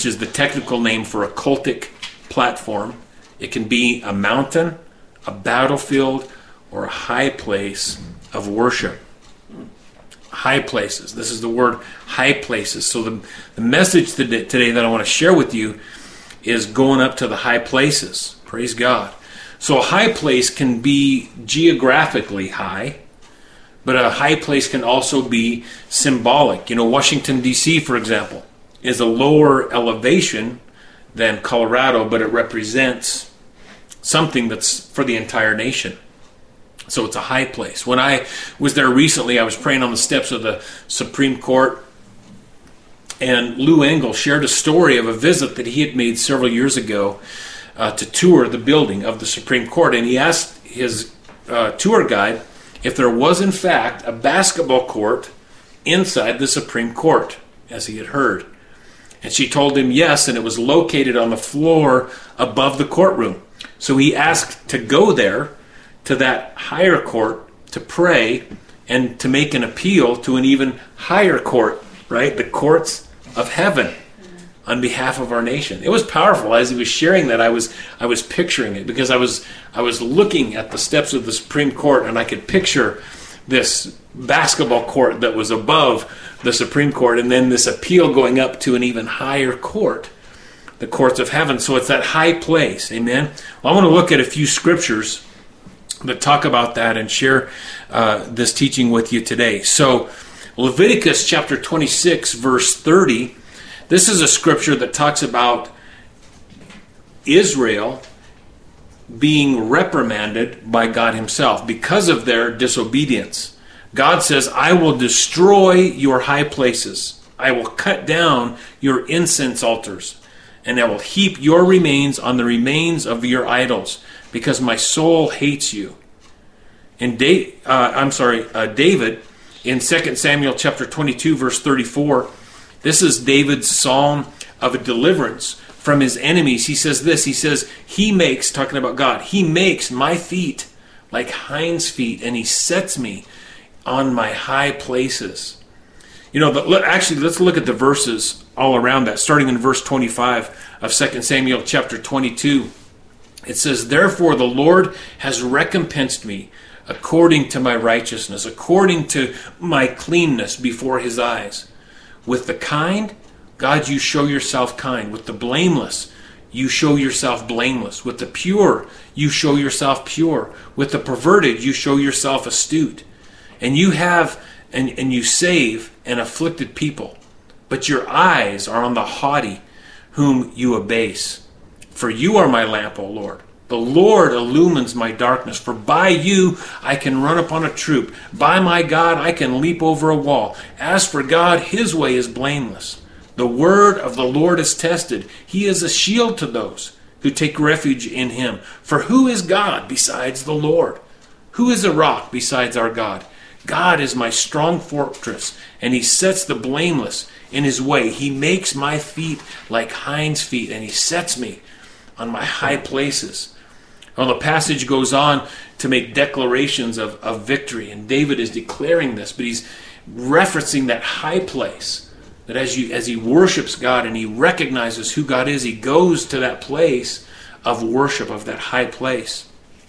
is the technical name for a cultic platform. It can be a mountain, a battlefield, or a high place of worship. High places. This is the word high places. So the message today that I want to share with you is going up to the high places. Praise God. So a high place can be geographically high, but a high place can also be symbolic. You know, Washington, D.C., for example, is a lower elevation than Colorado, but it represents something that's for the entire nation. So it's a high place. When I was there recently, I was praying on the steps of the Supreme Court, and Lou Engle shared a story of a visit that he had made several years ago to tour the building of the Supreme Court. And he asked his tour guide if there was in fact a basketball court inside the Supreme Court, as he had heard. And she told him yes, and it was located on the floor above the courtroom. So he asked to go there to that higher court to pray and to make an appeal to an even higher court, right? The courts of heaven on behalf of our nation. It was powerful. As he was sharing that, I was picturing it, because I was looking at the steps of the Supreme Court, and I could picture this basketball court that was above the Supreme Court, and then this appeal going up to an even higher court, the courts of heaven. So it's that high place. Amen. Well, I want to look at a few scriptures that talk about that and share this teaching with you today. So Leviticus chapter 26 verse 30, this is a scripture that talks about Israel being reprimanded by God himself because of their disobedience. God says, I will destroy your high places. I will cut down your incense altars, and I will heap your remains on the remains of your idols, because my soul hates you. And David in 2 Samuel chapter 22 verse 34, this is David's psalm of a deliverance from his enemies. He says this, he says, he makes, talking about God, he makes my feet like hinds' feet, and he sets me on my high places. You know, let's look at the verses all around that, starting in verse 25 of 2 Samuel chapter 22. It says, therefore the Lord has recompensed me according to my righteousness, according to my cleanness before his eyes. With the kind, God, you show yourself kind. With the blameless, you show yourself blameless. With the pure, you show yourself pure. With the perverted, you show yourself astute. And you have, and you save an afflicted people. But your eyes are on the haughty, whom you abase. For you are my lamp, O Lord. The Lord illumines my darkness. For by you I can run upon a troop. By my God I can leap over a wall. As for God, his way is blameless. The word of the Lord is tested. He is a shield to those who take refuge in him. For who is God besides the Lord? Who is a rock besides our God? God is my strong fortress, and he sets the blameless in his way. He makes my feet like hinds' feet, and he sets me on my high places. Well, the passage goes on to make declarations of victory, and David is declaring this, but he's referencing that high place, that as he worships God and he recognizes who God is, he goes to that place of worship, of that high place.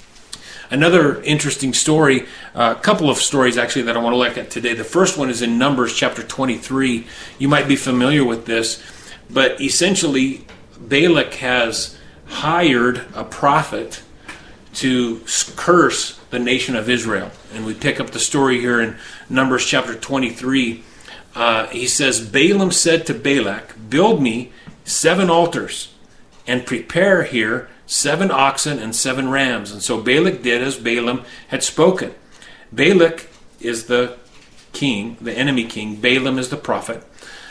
Another interesting story, a couple of stories actually that I want to look at today. The first one is in Numbers chapter 23. You might be familiar with this, but essentially Balak has hired a prophet to curse the nation of Israel. And we pick up the story here in Numbers chapter 23. He says, Balaam said to Balak, build me 7 altars and prepare here 7 oxen and 7 rams. And so Balak did as Balaam had spoken. Balak is the king, the enemy king. Balaam is the prophet.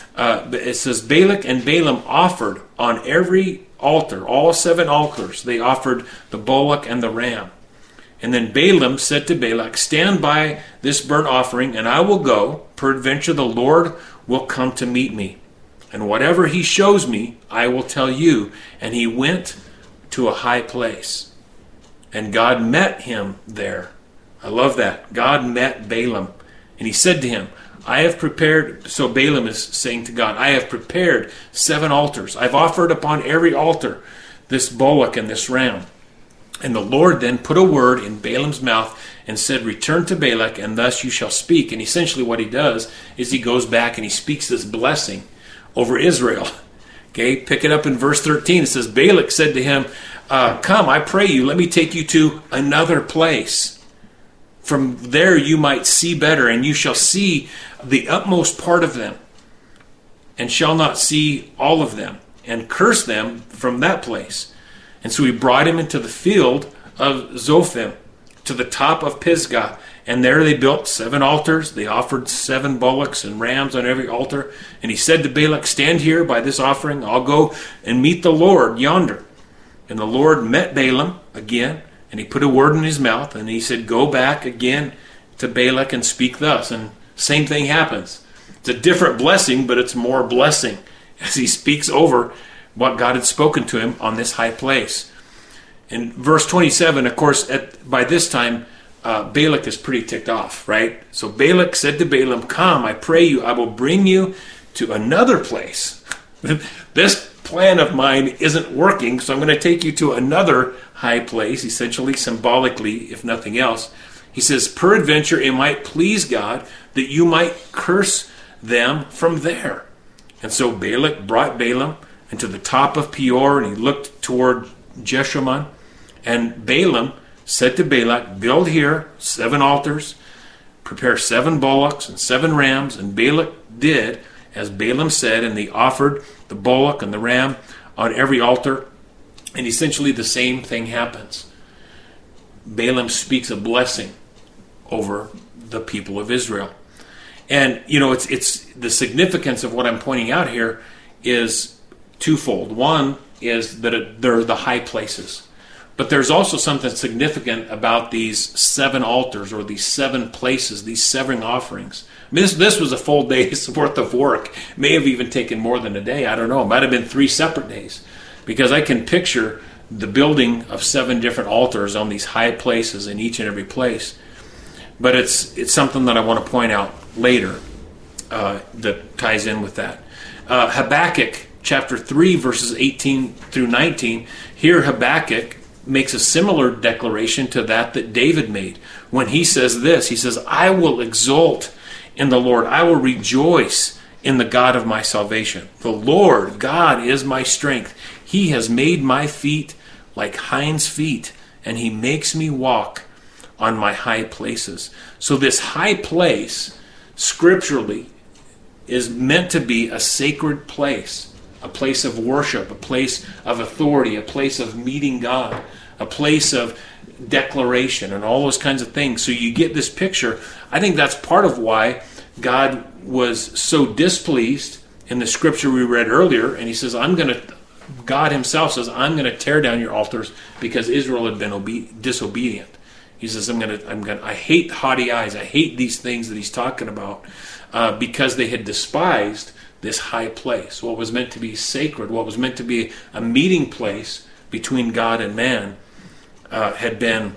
It says, Balak and Balaam offered on every altar, all 7 altars, they offered the bullock and the ram. And then Balaam said to Balak, stand by this burnt offering, and I will go. Peradventure the Lord will come to meet me. And whatever he shows me, I will tell you. And he went to a high place. And God met him there. I love that. God met Balaam. And he said to him, I have prepared, so Balaam is saying to God, I have prepared 7 altars. I've offered upon every altar this bullock and this ram. And the Lord then put a word in Balaam's mouth and said, return to Balak, and thus you shall speak. And essentially what he does is he goes back and he speaks this blessing over Israel. Okay, pick it up in verse 13. It says, Balak said to him, come, I pray you, let me take you to another place. From there you might see better, and you shall see the utmost part of them, and shall not see all of them, and curse them from that place. And so he brought him into the field of Zophim, to the top of Pisgah, and there they built 7 altars. They offered 7 bullocks and rams on every altar. And he said to Balak, stand here by this offering, I'll go and meet the Lord yonder. And the Lord met Balaam again, and he put a word in his mouth, and he said, go back again to Balak and speak thus. And same thing happens. It's a different blessing, but it's more blessing as he speaks over what God had spoken to him on this high place. In verse 27, of course, by this time, Balak is pretty ticked off, right? So Balak said to Balaam, come, I pray you, I will bring you to another place. This plan of mine isn't working, so I'm going to take you to another high place, essentially, symbolically, if nothing else. He says, peradventure it might please God that you might curse them from there. And so Balak brought Balaam into the top of Peor, and he looked toward Jeshimon. And Balaam said to Balak, build here 7 altars, prepare 7 bullocks and 7 rams. And Balak did as Balaam said, and they offered the bullock and the ram on every altar. And essentially the same thing happens. Balaam speaks a blessing over the people of Israel. And, you know, it's the significance of what I'm pointing out here is twofold. One is that they're the high places. But there's also something significant about these 7 altars, or these 7 places, these 7 offerings. I mean, this was a full day's worth of work. It may have even taken more than a day. I don't know. It might have been 3 separate days. Because I can picture the building of 7 different altars on these high places in each and every place. But it's something that I want to point out later that ties in with that. Habakkuk chapter 3 verses 18 through 19. Here Habakkuk makes a similar declaration to that David made when he says this. He says, I will exult in the Lord. I will rejoice in the God of my salvation. The Lord God is my strength. He has made my feet like hinds' feet, and he makes me walk on my high places. So this high place, scripturally, is meant to be a sacred place, a place of worship, a place of authority, a place of meeting God, a place of declaration, and all those kinds of things. So you get this picture. I think that's part of why God was so displeased in the scripture we read earlier, and he says, God himself says, I'm going to tear down your altars because Israel had been disobedient. He says, I hate haughty eyes. I hate these things that he's talking about because they had despised this high place. What was meant to be sacred, what was meant to be a meeting place between God and man had been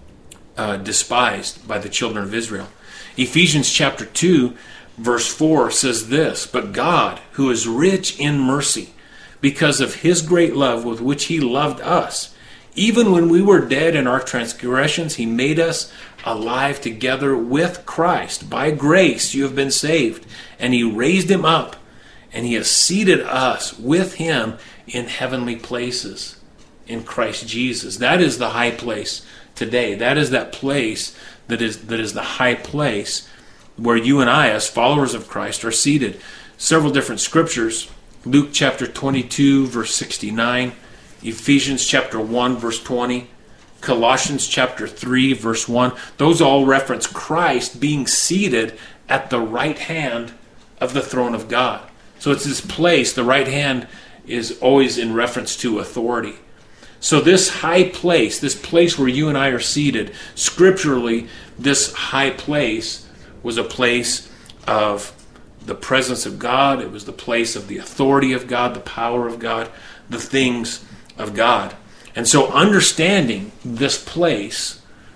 despised by the children of Israel. Ephesians chapter 2 verse 4 says this, but God, who is rich in mercy, because of his great love with which he loved us, even when we were dead in our transgressions, he made us alive together with Christ. By grace you have been saved. And he raised him up, and he has seated us with him in heavenly places in Christ Jesus. That is the high place today. That is that place that is the high place where you and I, as followers of Christ, are seated. Several different scriptures. Luke chapter 22, verse 69. Ephesians chapter 1, verse 20. Colossians chapter 3, verse 1. Those all reference Christ being seated at the right hand of the throne of God. So it's this place, the right hand is always in reference to authority. So this high place, this place where you and I are seated, scripturally, this high place was a place of the presence of God. It was the place of the authority of God, the power of God, the things of God. And so understanding this place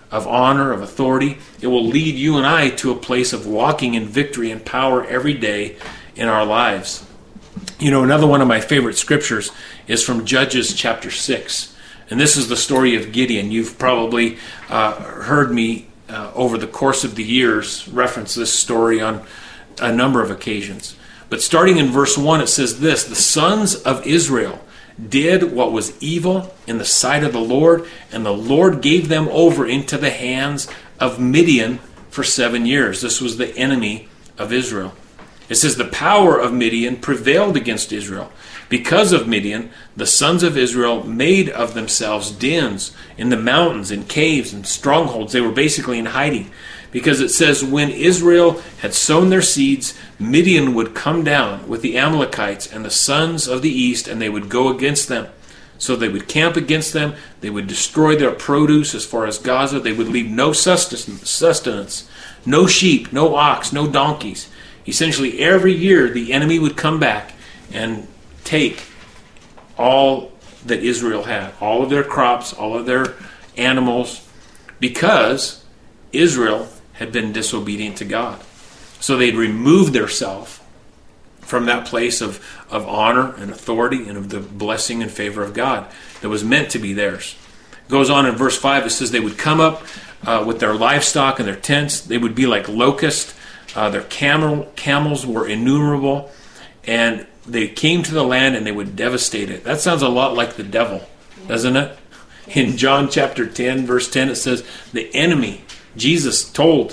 of honor, of authority. It will lead you and I to a place of walking in victory and power every day in our lives. You know, another one of my favorite scriptures is from Judges chapter 6. And this is the story of Gideon. You've probably heard me over the course of the years reference this story on a number of occasions. But starting in verse 1, it says this: the sons of Israel did what was evil in the sight of the Lord, and the Lord gave them over into the hands of Midian for 7 years. This was the enemy of Israel. It says the power of Midian prevailed against Israel. Because of Midian, the sons of Israel made of themselves dens in the mountains, in caves, and strongholds. They were basically in hiding. Because it says, when Israel had sown their seeds, Midian would come down with the Amalekites and the sons of the east, and they would go against them. So they would camp against them. They would destroy their produce as far as Gaza. They would leave no sustenance, no sheep, no ox, no donkeys. Essentially, every year the enemy would come back and take all that Israel had, all of their crops, all of their animals, because Israel had been disobedient to God. So they'd removed themselves from that place of honor and authority and of the blessing and favor of God that was meant to be theirs. It goes on in verse 5, it says they would come up with their livestock and their tents. They would be like locusts. Their camels were innumerable, and they came to the land and they would devastate it. That sounds a lot like the devil, doesn't it? In John chapter 10, verse 10, it says, the enemy, Jesus told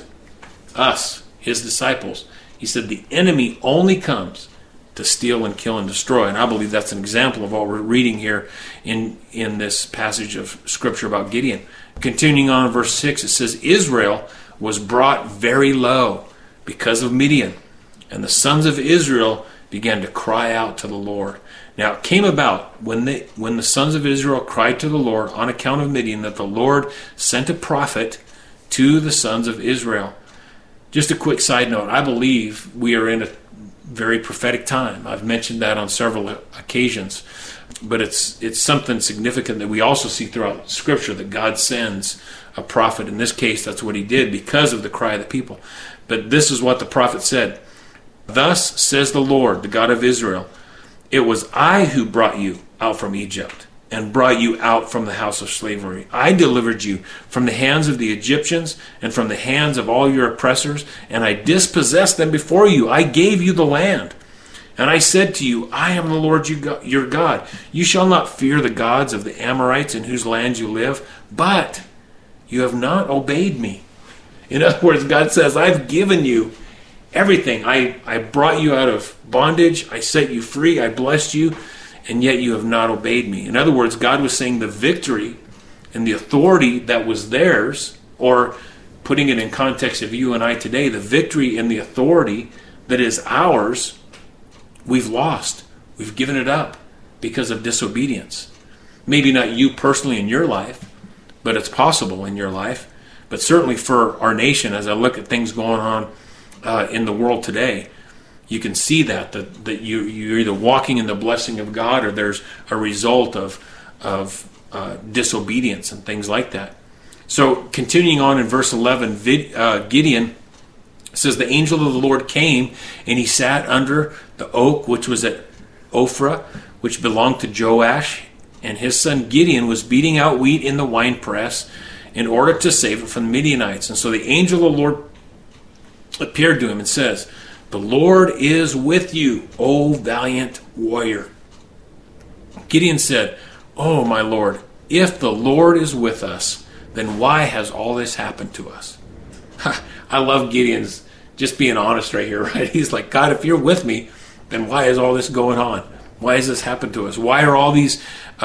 us, his disciples, he said, the enemy only comes to steal and kill and destroy. And I believe that's an example of what we're reading here in this passage of Scripture about Gideon. Continuing on in verse 6, it says, Israel was brought very low because of Midian, and the sons of Israel began to cry out to the Lord. Now it came about when the sons of Israel cried to the Lord on account of Midian, that the Lord sent a prophet to the sons of Israel. Just a quick side note, I believe we are in a very prophetic time. I've mentioned that on several occasions, but it's something significant that we also see throughout Scripture, that God sends a prophet. In this case, that's what he did because of the cry of the people. But this is what the prophet said. Thus says the Lord, the God of Israel, it was I who brought you out from Egypt and brought you out from the house of slavery. I delivered you from the hands of the Egyptians and from the hands of all your oppressors, and I dispossessed them before you. I gave you the land. And I said to you, I am the Lord your God. You shall not fear the gods of the Amorites in whose land you live, but you have not obeyed me. In other words, God says, I've given you everything. I brought you out of bondage. I set you free. I blessed you. And yet you have not obeyed me. In other words, God was saying the victory and the authority that was theirs, or putting it in context of you and I today, the victory and the authority that is ours, we've lost. We've given it up because of disobedience. Maybe not you personally in your life, but it's possible in your life. But certainly for our nation, as I look at things going on in the world today, you can see that you're either walking in the blessing of God, or there's a result of disobedience and things like that. So continuing on in verse 11, Gideon says, the angel of the Lord came, and he sat under the oak which was at Ophrah, which belonged to Joash, and his son Gideon was beating out wheat in the winepress in order to save it from the Midianites. And so the angel of the Lord appeared to him and says, the Lord is with you, O valiant warrior. Gideon said, oh, my Lord, if the Lord is with us, then why has all this happened to us? I love Gideon's just being honest right here, right? He's like, God, if you're with me, then why is all this going on? Why has this happened to us? Why are all these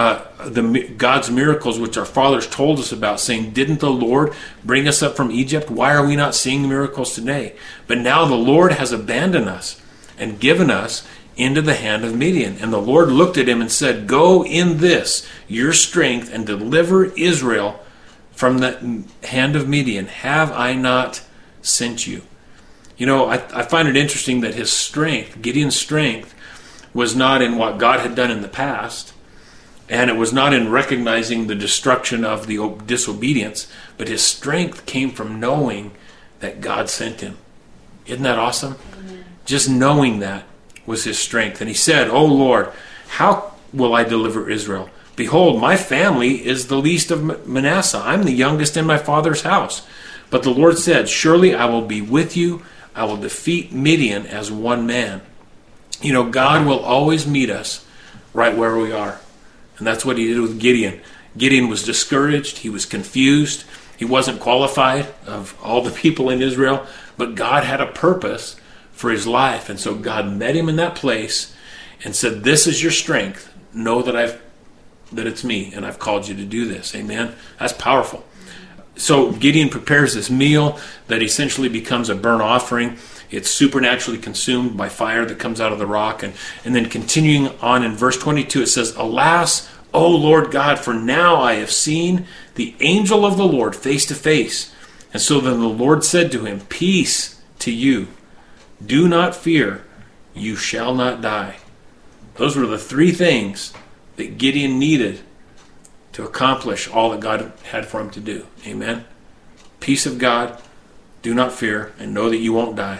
God's miracles, which our fathers told us about, saying, didn't the Lord bring us up from Egypt? Why are we not seeing miracles today? But now the Lord has abandoned us and given us into the hand of Midian. And the Lord looked at him and said, go in this, your strength, and deliver Israel from the hand of Midian. Have I not sent you? You know, I find it interesting that his strength, Gideon's strength, was not in what God had done in the past. And it was not in recognizing the destruction of the disobedience, but his strength came from knowing that God sent him. Isn't that awesome? Amen. Just knowing that was his strength. And he said, "O Lord, how will I deliver Israel? Behold, my family is the least of Manasseh. I'm the youngest in my father's house." But the Lord said, "Surely I will be with you. I will defeat Midian as one man." You know, God will always meet us right where we are. And that's what he did with Gideon. Gideon was discouraged. He was confused. He wasn't qualified of all the people in Israel. But God had a purpose for his life. And so God met him in that place and said, "This is your strength. Know that it's me, and I've called you to do this." Amen? That's powerful. So Gideon prepares this meal that essentially becomes a burnt offering. It's supernaturally consumed by fire that comes out of the rock. And then continuing on in verse 22, it says, "Alas, O Lord God, for now I have seen the angel of the Lord face to face." And so then the Lord said to him, "Peace to you. Do not fear. You shall not die." Those were the three things that Gideon needed to accomplish all that God had for him to do. Amen? Peace of God, do not fear, and know that you won't die.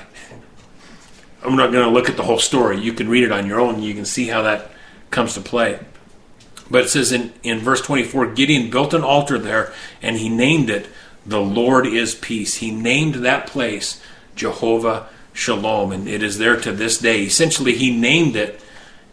I'm not going to look at the whole story. You can read it on your own, and you can see how that comes to play. But it says in verse 24, Gideon built an altar there, and he named it, "The Lord is Peace." He named that place Jehovah Shalom, and it is there to this day. Essentially, he named it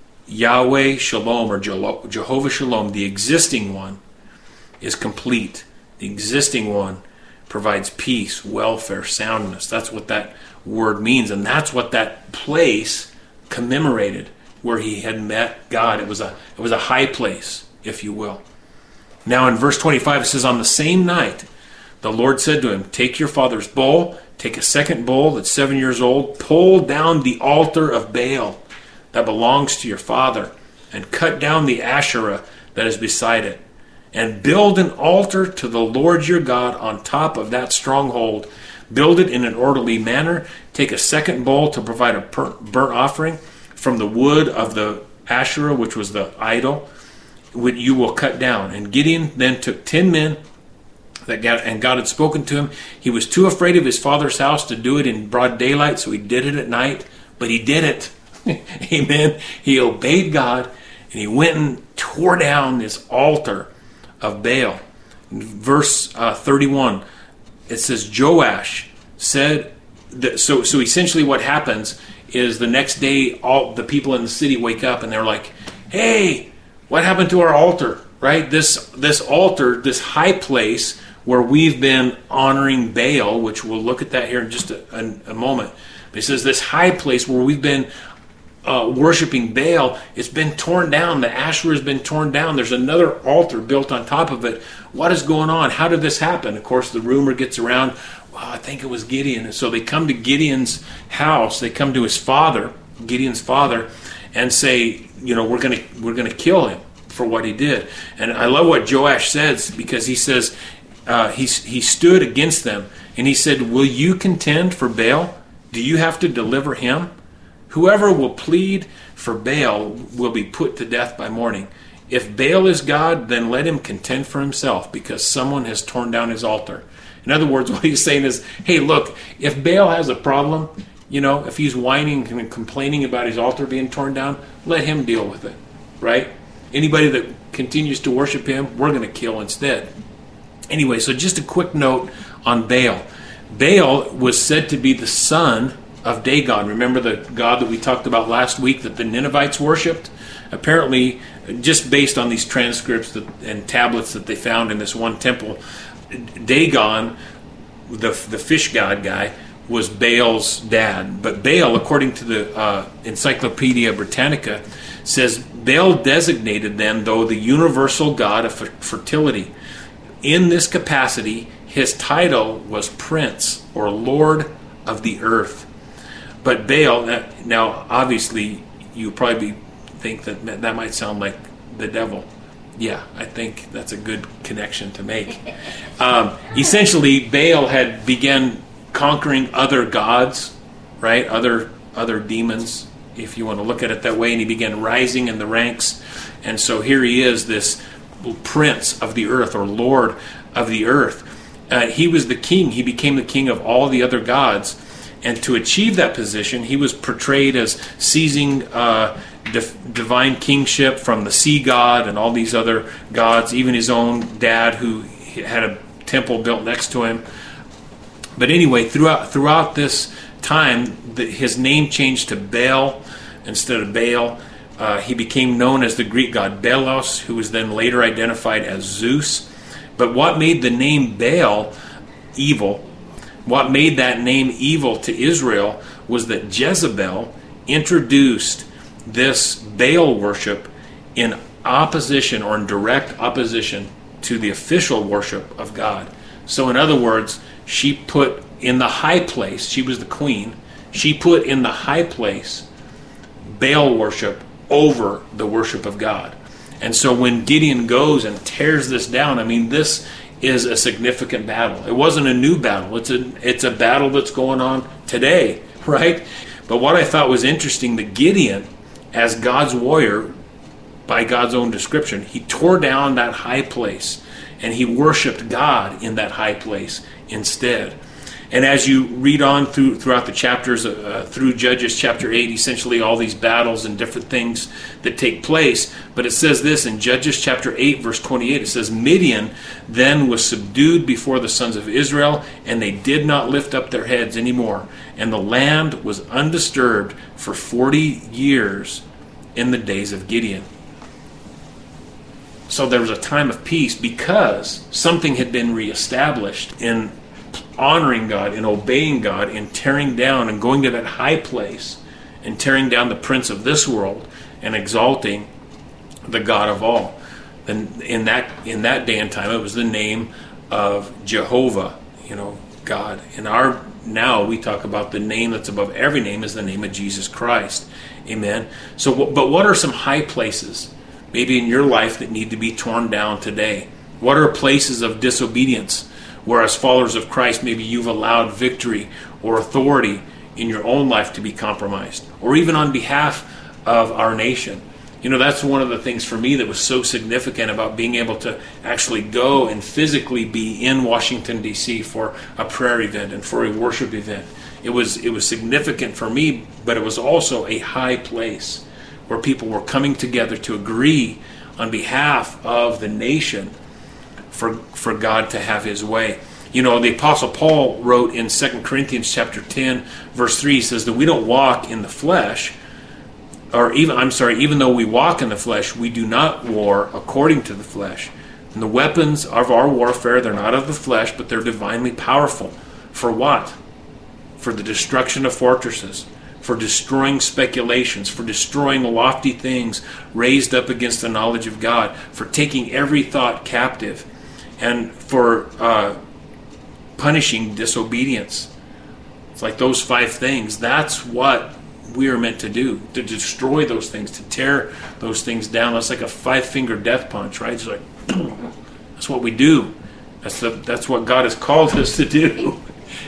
Yahweh Shalom, or Jehovah Shalom. The existing one is complete. The existing one provides peace, welfare, soundness. That's what that word means, and that's what that place commemorated, where he had met God. It was a high place, if you will. Now in verse 25 it says, "On the same night the Lord said to him, Take your father's bull, take a second bull that's 7 years old, pull down the altar of Baal that belongs to your father, and cut down the Asherah that is beside it, and build an altar to the Lord your God on top of that stronghold. Build it in an orderly manner. Take a second bull to provide a burnt offering from the wood of the Asherah, which was the idol, which you will cut down." And Gideon then took 10 men, and God had spoken to him. He was too afraid of his father's house to do it in broad daylight, so he did it at night, but he did it. Amen. He obeyed God, and he went and tore down this altar of Baal. In verse 31, it says, Joash said, so essentially what happens is the next day, all the people in the city wake up and they're like, "Hey, what happened to our altar?" Right? This altar, this high place where we've been honoring Baal, which we'll look at that here in just a moment. But it says this high place where we've been worshiping Baal, it's been torn down. The Asherah has been torn down. There's another altar built on top of it. What is going on? How did this happen? Of course, the rumor gets around, well, I think it was Gideon. And so they come to Gideon's house. They come to his father, Gideon's father, and say, we're gonna kill him for what he did. And I love what Joash says, because he says he stood against them and he said, "Will you contend for Baal? Do you have to deliver him? Whoever will plead for Baal will be put to death by morning. If Baal is God, then let him contend for himself, because someone has torn down his altar." In other words, what he's saying is, hey, look, if Baal has a problem, if he's whining and complaining about his altar being torn down, let him deal with it, right? Anybody that continues to worship him, we're going to kill instead. Anyway, so just a quick note on Baal. Baal was said to be the son of Dagon. Remember the god that we talked about last week that the Ninevites worshipped? Apparently, just based on these transcripts and tablets that they found in this one temple, Dagon, the fish god guy, was Baal's dad. But Baal, according to the Encyclopedia Britannica, says Baal designated then, though, the universal god of fertility. In this capacity, his title was Prince, or Lord of the Earth. But Baal, now obviously you probably think that might sound like the devil. Yeah, I think that's a good connection to make. Essentially, Baal had begun conquering other gods, right? Other demons if you want to look at it that way. And he began rising in the ranks. And so here he is, this prince of the earth, or lord of the earth. He was the king. He became the king of all the other gods. And to achieve that position, he was portrayed as seizing divine kingship from the sea god and all these other gods, even his own dad, who had a temple built next to him. But anyway, throughout this time, his name changed to Baal instead of Baal. He became known as the Greek god Belos, who was then later identified as Zeus. But what made the name Baal evil, what made that name evil to Israel, was that Jezebel introduced this Baal worship in opposition, or in direct opposition, to the official worship of God. So in other words, she put in the high place, she was the queen, she put in the high place Baal worship over the worship of God. And so when Gideon goes and tears this down, I mean, this is a significant battle. It wasn't a new battle. It's a battle that's going on today, right? But what I thought was interesting, that Gideon, as God's warrior, by God's own description, he tore down that high place and he worshiped God in that high place instead. And as you read on throughout the chapters, through Judges chapter 8, essentially all these battles and different things that take place. But it says this in Judges chapter 8, verse 28, it says, Midian then was subdued before the sons of Israel, and they did not lift up their heads anymore. And the land was undisturbed for 40 years in the days of Gideon. So there was a time of peace because something had been reestablished in honoring God, in obeying God, in tearing down and going to that high place and tearing down the prince of this world and exalting the God of all. And in that day and time, it was the name of Jehovah, God. Now we talk about the name that's above every name is the name of Jesus Christ. Amen. So, but what are some high places maybe in your life that need to be torn down today? What are places of disobedience where, as followers of Christ, maybe you've allowed victory or authority in your own life to be compromised, or even on behalf of our nation? That's one of the things for me that was so significant about being able to actually go and physically be in Washington, D.C. for a prayer event and for a worship event. It was significant for me, but it was also a high place where people were coming together to agree on behalf of the nation for God to have his way. The Apostle Paul wrote in 2 Corinthians chapter 10, verse 3, he says that we don't walk in the flesh, even though we walk in the flesh, we do not war according to the flesh. And the weapons of our warfare, they're not of the flesh, but they're divinely powerful. For what? For the destruction of fortresses, for destroying speculations, for destroying lofty things raised up against the knowledge of God, for taking every thought captive, and for punishing disobedience. It's like those 5 things. That's what we are meant to do, to destroy those things, to tear those things down. That's like a 5-finger death punch, right? It's like, that's what we do. That's what God has called us to do.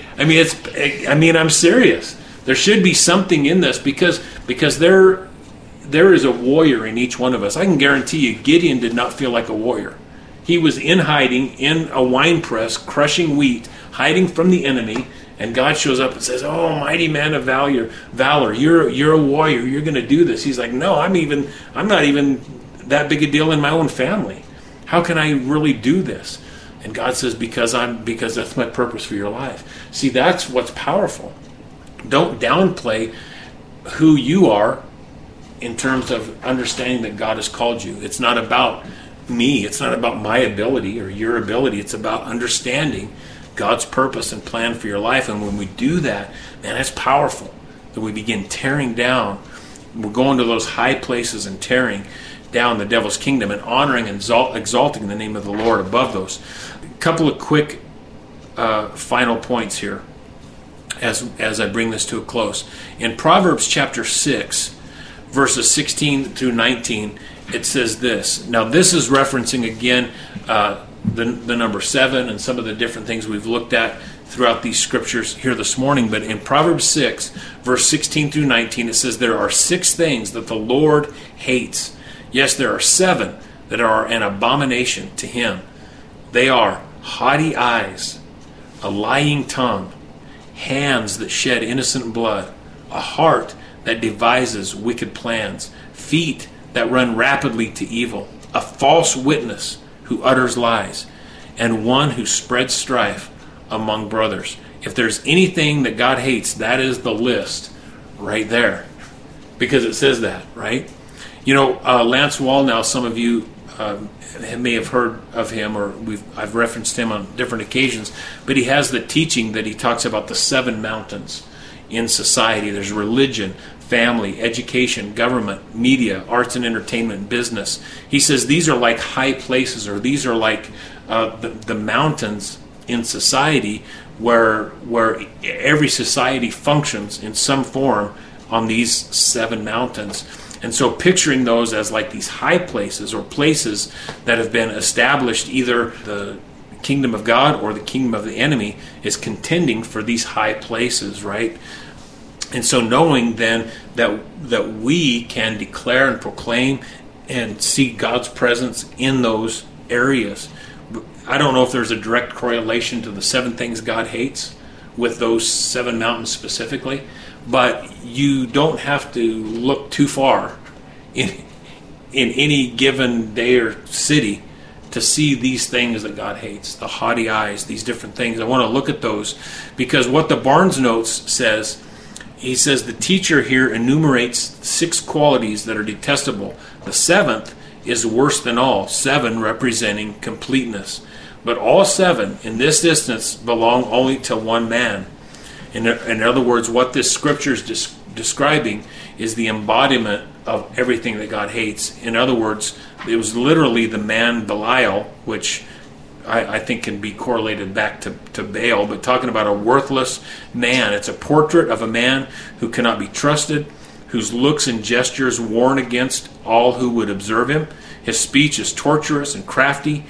I'm serious. There should be something in this because there is a warrior in each one of us. I can guarantee you, Gideon did not feel like a warrior. He was in hiding in a wine press, crushing wheat, hiding from the enemy, and God shows up and says, "Oh, mighty man of valor, you're a warrior. You're going to do this." He's like, "No, I'm not even that big a deal in my own family. How can I really do this?" And God says, because that's my purpose for your life. See, that's what's powerful. Don't downplay who you are in terms of understanding that God has called you. It's not about me. It's not about my ability or your ability. It's about understanding God's purpose and plan for your life. And when we do that, man, that's powerful. That we begin tearing down. We're going to those high places and tearing down the devil's kingdom and honoring and exalting the name of the Lord above those. A couple of quick final points here as I bring this to a close. In Proverbs chapter 6, verses 16 through 19, it says this. Now this is referencing again the number 7 and some of the different things we've looked at throughout these scriptures here this morning. But in Proverbs 6, verse 16 through 19, it says, there are 6 things that the Lord hates. Yes, there are 7 that are an abomination to him. They are haughty eyes, a lying tongue, hands that shed innocent blood, a heart that devises wicked plans, feet that run rapidly to evil, a false witness who utters lies, and one who spreads strife among brothers. If there's anything that God hates, that is the list right there, because it says that, right? You know, Lance Wallnau, some of you may have heard of him, or I've referenced him on different occasions, but he has the teaching that he talks about the 7 mountains in society. There's religion, family, education, government, media, arts and entertainment, business. He says these are like high places, or these are like the mountains in society where every society functions in some form on these 7 mountains. And so picturing those as like these high places, or places that have been established, either the kingdom of God or the kingdom of the enemy is contending for these high places, right? And so knowing then that we can declare and proclaim and see God's presence in those areas. I don't know if there's a direct correlation to the 7 things God hates with those 7 mountains specifically, but you don't have to look too far in any given day or city to see these things that God hates, the haughty eyes, these different things. I want to look at those because what the Barnes Notes says, he says the teacher here enumerates 6 qualities that are detestable. The 7th is worse than all, 7 representing completeness. But all 7 in this instance belong only to one man. In other words, what this scripture is describing is the embodiment of everything that God hates. In other words, it was literally the man Belial, which I think can be correlated back to Baal, but talking about a worthless man. It's a portrait of a man who cannot be trusted, whose looks and gestures warn against all who would observe him. His speech is torturous and crafty.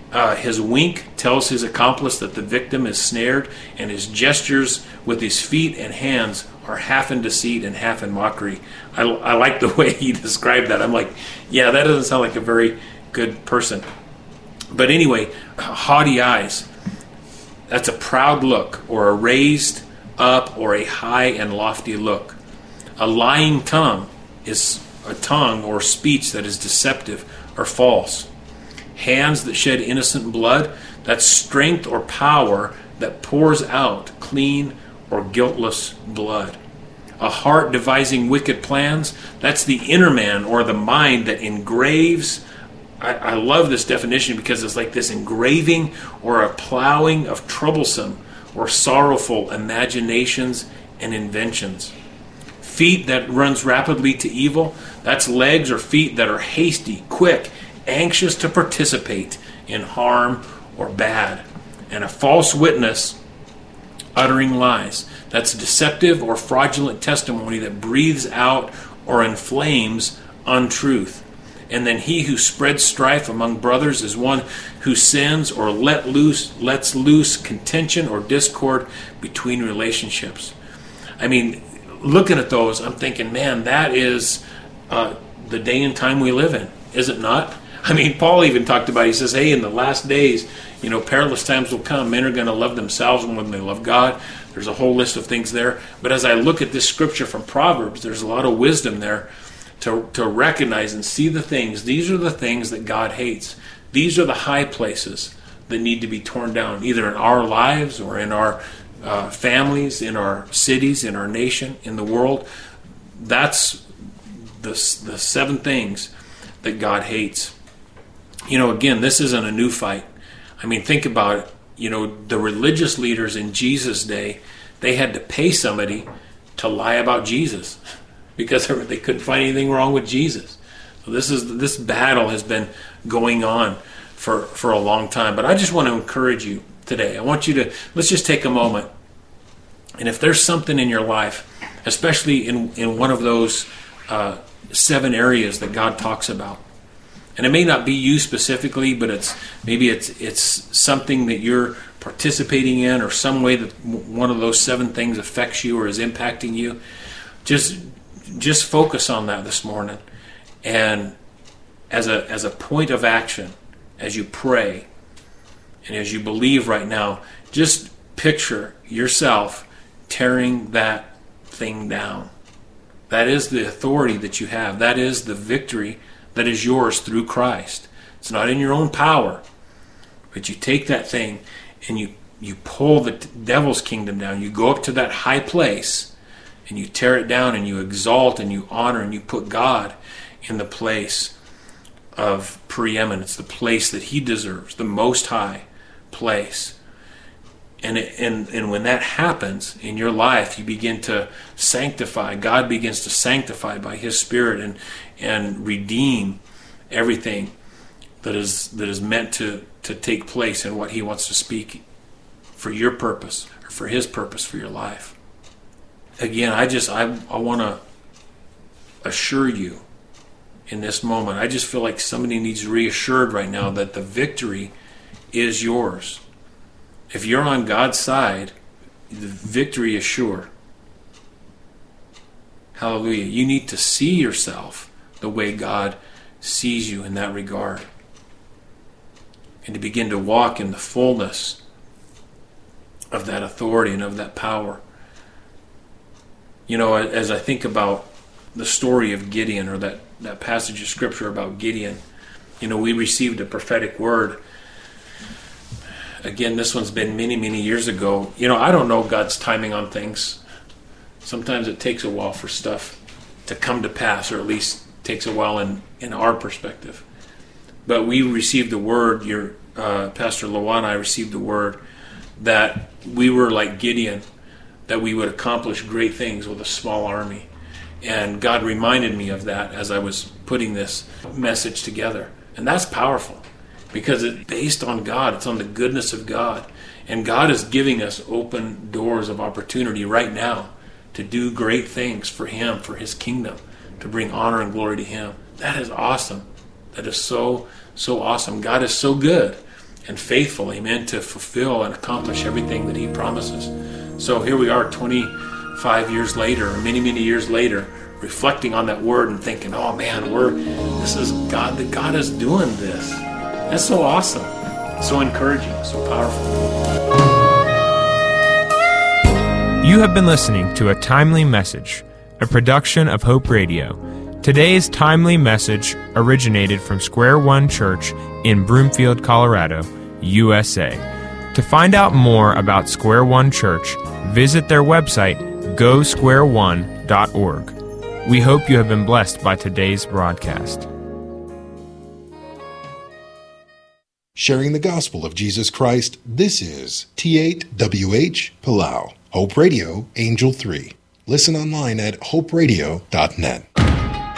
His wink tells his accomplice that the victim is snared, and his gestures with his feet and hands are half in deceit and half in mockery. I like the way he described that. I'm like, yeah, that doesn't sound like a very good person. But anyway, haughty eyes, that's a proud look, or a raised up, or a high and lofty look. A lying tongue is a tongue or speech that is deceptive or false. Hands that shed innocent blood, that's strength or power that pours out clean or guiltless blood. A heart devising wicked plans, that's the inner man or the mind that engraves. I love this definition because it's like this engraving or a plowing of troublesome or sorrowful imaginations and inventions. Feet that runs rapidly to evil, that's legs or feet that are hasty, quick, anxious to participate in harm or bad. And a false witness uttering lies, that's deceptive or fraudulent testimony that breathes out or inflames untruth. And then he who spreads strife among brothers is one who sends or lets loose contention or discord between relationships. I mean, looking at those, I'm thinking, man, that is the day and time we live in, is it not? I mean, Paul even talked about it. He says, hey, in the last days, perilous times will come. Men are going to love themselves more than they love God. There's a whole list of things there. But as I look at this scripture from Proverbs, there's a lot of wisdom there to recognize and see the things. These are the things that God hates. These are the high places that need to be torn down, either in our lives or in our families, in our cities, in our nation, in the world. That's the 7 things that God hates. Again, this isn't a new fight. I mean, think about it. The religious leaders in Jesus' day, they had to pay somebody to lie about Jesus because they couldn't find anything wrong with Jesus. So this battle has been going on for a long time. But I just want to encourage you today. I want you to, let's just take a moment. And if there's something in your life, especially in one of those 7 areas that God talks about, And it may not be you specifically, but it's something that you're participating in, or some way that one of those 7 things affects you or is impacting you. Just focus on that this morning. And as a point of action, as you pray and as you believe right now, just picture yourself tearing that thing down. That is the authority that you have. That is the victory that is yours through Christ. It's not in your own power, but you take that thing and you pull the devil's kingdom down. You go up to that high place and you tear it down, and you exalt and you honor and you put God in the place of preeminence, the place that he deserves, the most high place. And when that happens in your life, you begin to sanctify. God begins to sanctify by his Spirit and redeem everything that is meant to take place and what he wants to speak for your purpose, or for his purpose for your life. Again, I want to assure you in this moment, I just feel like somebody needs reassured right now that the victory is yours. If you're on God's side, the victory is sure. Hallelujah. You need to see yourself the way God sees you in that regard, and to begin to walk in the fullness of that authority and of that power. You know, as I think about the story of Gideon, or that passage of Scripture about Gideon, you know, we received a prophetic word. Again, this one's been many, many years ago. You know, I don't know God's timing on things. Sometimes it takes a while for stuff to come to pass, or at least takes a while in our perspective. But we received the word, Pastor Loa and I received the word that we were like Gideon, that we would accomplish great things with a small army. And God reminded me of that as I was putting this message together. And that's powerful, because it's based on God. It's on the goodness of God. And God is giving us open doors of opportunity right now to do great things for him, for his kingdom, to bring honor and glory to him. That is awesome. That is so, so awesome. God is so good and faithful, amen, to fulfill and accomplish everything that he promises. So here we are 25 years later, or many, many years later, reflecting on that word and thinking, oh man, this is God, that God is doing this. That's so awesome, so encouraging, so powerful. You have been listening to A Timely Message, a production of Hope Radio. Today's timely message originated from Square One Church in Broomfield, Colorado, USA. To find out more about Square One Church, visit their website, gosquareone.org. We hope you have been blessed by today's broadcast. Sharing the gospel of Jesus Christ, this is T8WH Palau, Hope Radio, Angel 3. Listen online at hoperadio.net.